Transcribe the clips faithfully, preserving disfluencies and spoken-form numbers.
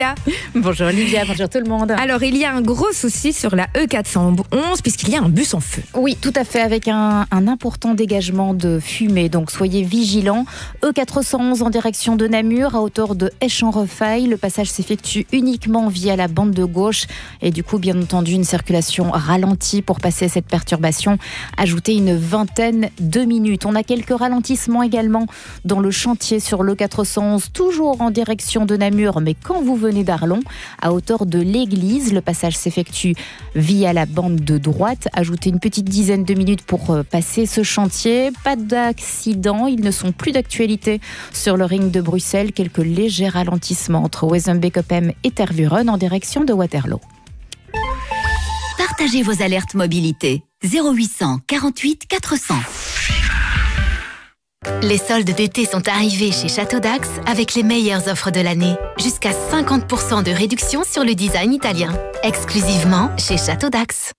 Bonjour Olivia, bonjour tout le monde. Alors, il y a un gros souci sur la E quatre cent onze puisqu'il y a un bus en feu. Oui, tout à fait, avec un, un important dégagement de fumée. Donc, soyez vigilants. E quatre cent onze en direction de Namur, à hauteur de Esch-en-Refaille. Le passage s'effectue uniquement via la bande de gauche. Et du coup, bien entendu, une circulation ralentie pour passer cette perturbation. Ajoutez une vingtaine de minutes. On a quelques ralentissements également dans le chantier sur l'E quatre cent onze, toujours en direction de Namur. Mais quand vous venez d'Arlon, à hauteur de l'église, le passage s'effectue via la bande de droite. Ajoutez une petite dizaine de minutes pour passer ce chantier. Pas d'accident, ils ne sont plus d'actualité sur le ring de Bruxelles. Quelques légers ralentissements entre Wezenbeek-Oppem et Tervuren en direction de Waterloo. Partagez vos alertes mobilité. zéro huit cent quarante-huit quatre cents. Les soldes d'été sont arrivés chez Château d'Ax avec les meilleures offres de l'année. Jusqu'à cinquante pour cent de réduction sur le design italien. Exclusivement chez Château d'Ax.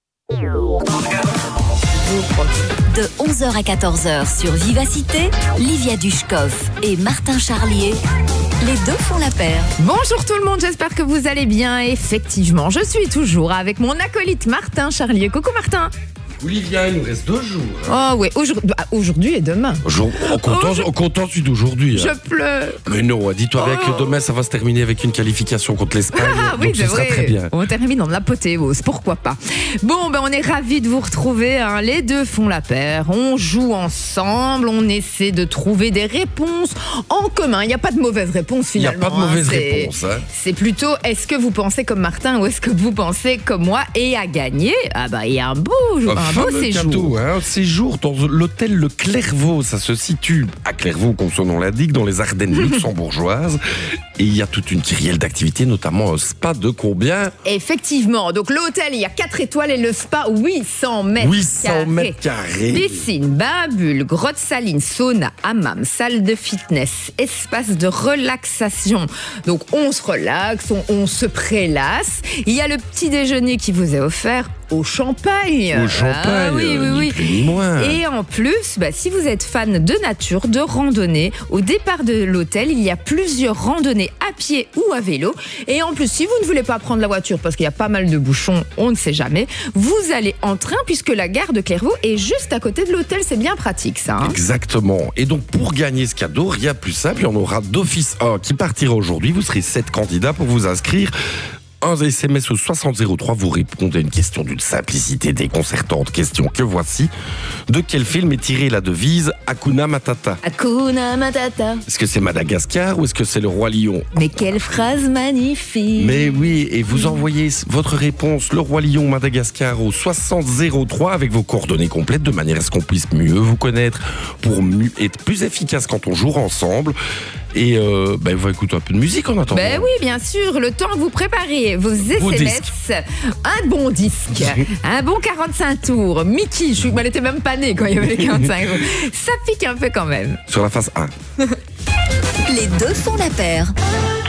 De onze heures à quatorze heures sur Vivacité, Livia Dushkov et Martin Charlier. Les deux font la paire. Bonjour tout le monde, j'espère que vous allez bien. Effectivement, je suis toujours avec mon acolyte Martin Charlier. Coucou Martin. Olivia, il nous reste deux jours. Oh oui, aujourd'hui, aujourd'hui et demain. Jour, on content, on content d'aujourd'hui. Je hein. pleure. Mais non, dis-toi bien Oh. que demain, ça va se terminer avec une qualification contre l'Espagne. Ah oui, donc c'est ce sera vrai. très bien. On termine dans l'apothéose, pourquoi pas. Bon, ben on est ravis de vous retrouver. Hein. Les deux font la paire. On joue ensemble. On essaie de trouver des réponses en commun. Il n'y a pas de mauvaise réponse Il n'y a finalement. pas de mauvaise hein. C'est- réponse. Hein. C'est plutôt est-ce que vous pensez comme Martin ou est-ce que vous pensez comme moi et à gagner. Ah bah il y a un beau, un beau fameux séjour. cadeau, hein, un séjour dans l'hôtel Le Clairvaux. Ça se situe à Clairvaux, comme son nom l'indique, dans les Ardennes luxembourgeoises. Et il y a toute une kyrielle d'activités, notamment un spa de combien? Effectivement, donc l'hôtel il y a quatre étoiles et le spa huit cents mètres huit cents mètres carrés. Piscine, bain à bulles, grotte saline, sauna, hammam, salle de fitness, espace de relaxation. Donc on se relaxe, on, on se prélasse. Il y a le petit déjeuner qui vous est offert au champagne. Au champagne, Ah, oui, oui, ni oui. plus ni moins. Et en plus, bah, si vous êtes fan de nature, de randonnée, au départ de l'hôtel, il y a plusieurs randonnées à pied ou à vélo. Et en plus, si vous ne voulez pas prendre la voiture parce qu'il y a pas mal de bouchons, on ne sait jamais, vous allez en train puisque la gare de Clairvaux est juste à côté de l'hôtel. C'est bien pratique ça. Hein. Exactement. Et donc, pour gagner ce cadeau, rien de plus simple, il y en aura d'office un qui partira aujourd'hui. Vous serez sept candidats pour vous inscrire. Un S M S au soixante zéro trois, vous répondez à une question d'une simplicité déconcertante. Question que voici. De quel film est tirée la devise Hakuna Matata? Hakuna Matata. Est-ce que c'est Madagascar ou est-ce que c'est le Roi Lion? Mais quelle phrase magnifique. Mais oui, et vous envoyez votre réponse, le Roi Lion, Madagascar, au soixante zéro trois avec vos coordonnées complètes de manière à ce qu'on puisse mieux vous connaître, pour mieux être plus efficace quand on joue ensemble. Et euh, ben, on va écouter un peu de musique en attendant. Ben oui, bien sûr, le temps que vous préparez vos S M S, un bon disque, un bon quarante-cinq tours. Mickey, je, elle était même pas née quand il y avait les quarante-cinq tours. Ça pique un peu quand même. Sur la face un. Les deux font la paire.